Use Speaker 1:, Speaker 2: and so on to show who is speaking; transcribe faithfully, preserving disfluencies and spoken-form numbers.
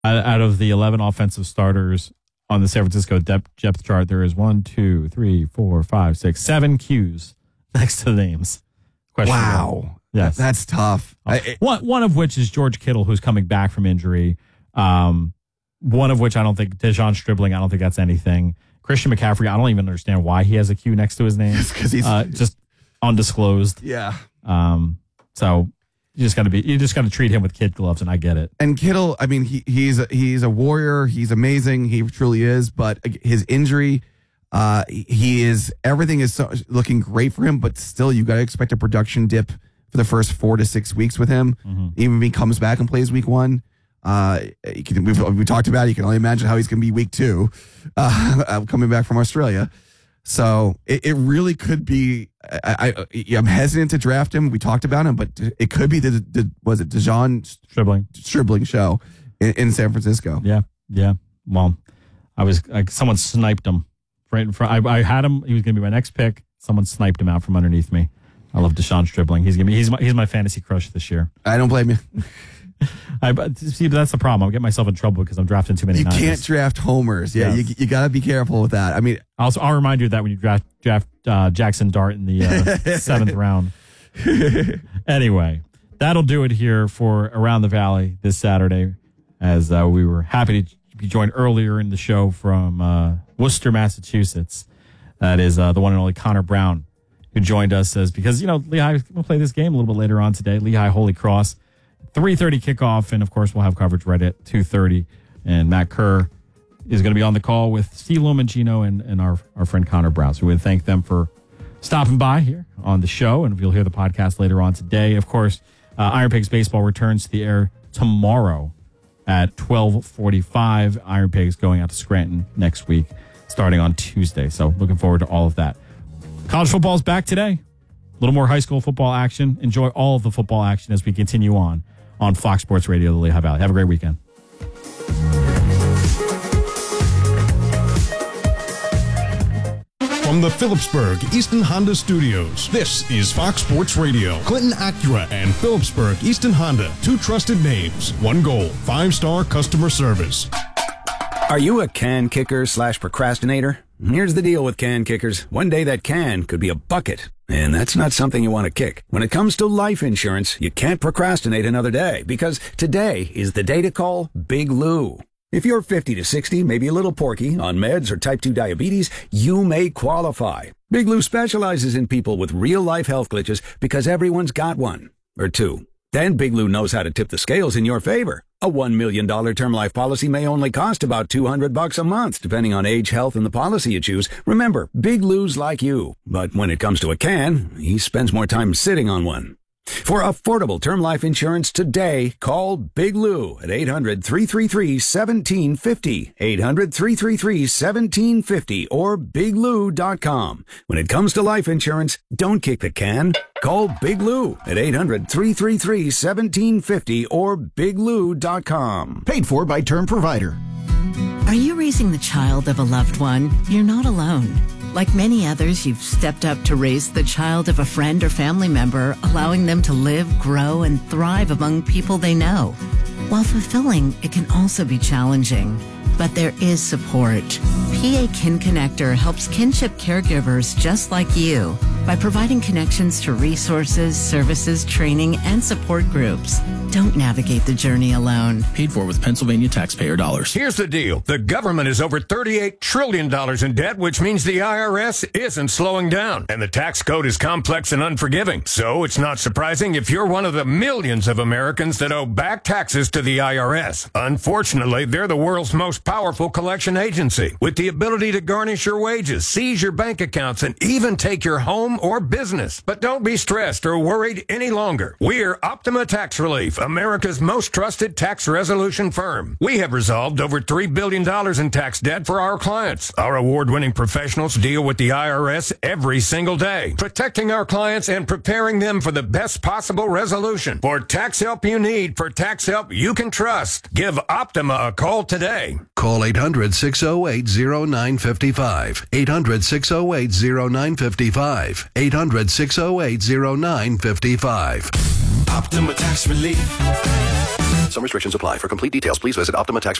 Speaker 1: Out of the eleven offensive starters on the San Francisco depth, depth chart, there is one, two, three, four, five, six, seven Qs next to the names. Question
Speaker 2: wow.
Speaker 1: Yes.
Speaker 2: That's tough.
Speaker 1: Oh. I, one, one of which is George Kittle, who's coming back from injury. Um, one of which I don't think, Dejon Stribling, I don't think that's anything. Christian McCaffrey, I don't even understand why he has a Q next to his name.
Speaker 2: Because he's
Speaker 1: uh, just undisclosed.
Speaker 2: Yeah.
Speaker 1: Um, so you just got to be, you just got to treat him with kid gloves, and I get it.
Speaker 2: And Kittle, I mean, he he's a, he's a warrior. He's amazing. He truly is. But his injury, uh, he is everything is so, looking great for him. But still, you got to expect a production dip for the first four to six weeks with him. Mm-hmm. Even if he comes back and plays week one, uh, can, we've we talked about it. You can only imagine how he's going to be week two, uh, coming back from Australia. So it, it really could be. I, I I'm hesitant to draft him. We talked about him, but it could be the, the was it Dejon
Speaker 1: Stribling
Speaker 2: Stribling show in, in San Francisco.
Speaker 1: Yeah, yeah. Well, I was like, someone sniped him right in front. I, I had him. He was going to be my next pick. Someone sniped him out from underneath me. I love Dejon Stribling. He's gonna be he's my he's my fantasy crush this year.
Speaker 2: I don't blame you.
Speaker 1: I but see, but that's the problem. I'll get myself in trouble because I'm drafting too many.
Speaker 2: You
Speaker 1: Niners.
Speaker 2: Can't draft homers. Yeah, yes. you you got to be careful with that. I mean,
Speaker 1: also I'll remind you of that when you draft draft uh, Jackson Dart in the uh, seventh round. Anyway, that'll do it here for Around the Valley this Saturday. As uh, we were happy to be joined earlier in the show from uh, Worcester, Massachusetts. That is uh, the one and only Connor Brown, who joined us as because you know Lehigh will play this game a little bit later on today. Lehigh Holy Cross. three thirty kickoff, and of course we'll have coverage right at two thirty. And Matt Kerr is going to be on the call with Steve Lomangino and, and our, our friend Connor Brown. So we would thank them for stopping by here on the show, and you'll hear the podcast later on today. Of course, uh, Iron Pigs Baseball returns to the air tomorrow at twelve forty-five. Iron Pigs going out to Scranton next week, starting on Tuesday. So looking forward to all of that. College football is back today. A little more high school football action. Enjoy all of the football action as we continue on on Fox Sports Radio, the Lehigh Valley. Have a great weekend.
Speaker 3: From the Phillipsburg Easton Honda Studios, this is Fox Sports Radio. Clinton Acura and Phillipsburg Easton Honda, two trusted names, one goal, five-star customer service.
Speaker 4: Are you a can kicker slash procrastinator? Here's the deal with can kickers. One day that can could be a bucket, and that's not something you want to kick. When it comes to life insurance, you can't procrastinate another day, because today is the day to call Big Lou. If you're fifty to sixty, maybe a little porky, on meds or type two diabetes, you may qualify. Big Lou specializes in people with real-life health glitches because everyone's got one. Or two. Then Big Lou knows how to tip the scales in your favor. A one million dollars term life policy may only cost about two hundred bucks a month, depending on age, health, and the policy you choose. Remember, Big Lou's like you. But when it comes to a can, he spends more time sitting on one. For affordable term life insurance today, call Big Lou at eight hundred, three three three, one seven five zero, eight hundred, three three three, one seven five zero, or big lou dot com. When it comes to life insurance, don't kick the can. Call Big Lou at eight hundred, three three three, one seven five zero or big lou dot com.
Speaker 5: Paid for by Term Provider.
Speaker 6: Are you raising the child of a loved one? You're not alone. Like many others, you've stepped up to raise the child of a friend or family member, allowing them to live, grow, and thrive among people they know. While fulfilling, it can also be challenging. But there is support. P A Kin Connector helps kinship caregivers just like you by providing connections to resources, services, training, and support groups. Don't navigate the journey alone.
Speaker 7: Paid for with Pennsylvania taxpayer dollars.
Speaker 8: Here's the deal. The government is over thirty-eight trillion dollars in debt, which means the I R S isn't slowing down. And the tax code is complex and unforgiving. So it's not surprising if you're one of the millions of Americans that owe back taxes to the I R S. Unfortunately, they're the world's most powerful collection agency with the ability to garnish your wages, seize your bank accounts, and even take your home or business. But don't be stressed or worried any longer. We're Optima Tax Relief, America's most trusted tax resolution firm. We have resolved over three billion dollars in tax debt for our clients. Our award-winning professionals deal with the I R S every single day, protecting our clients and preparing them for the best possible resolution. For tax help you need, for tax help you can trust, give Optima a call today.
Speaker 9: Call eight hundred, six oh eight, oh nine five five. eight hundred, six oh eight, oh nine five five. eight hundred, six oh eight, oh nine five five.
Speaker 10: Optima Tax Relief.
Speaker 9: Some restrictions apply. For complete details, please visit Optima Tax.